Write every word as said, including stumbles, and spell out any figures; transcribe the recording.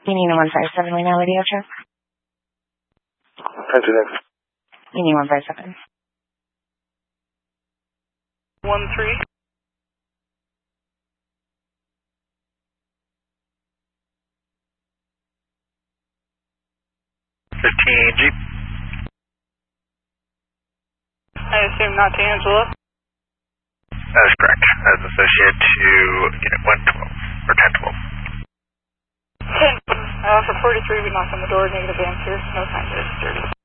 You need a one five seven right now, radio check? That's it. You need one five seven. One three. Fifteen Jeep. I assume not to Angela. That is correct. As associated to unit one twelve or ten twelve. ten. Uh, for forty-three, we knocked on the door. Negative answer. No signs registered.